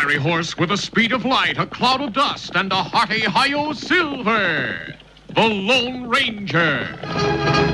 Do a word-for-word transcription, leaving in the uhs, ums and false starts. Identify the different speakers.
Speaker 1: fiery horse with the speed of light, a cloud of dust, and a hearty hi-yo silver. The Lone Ranger.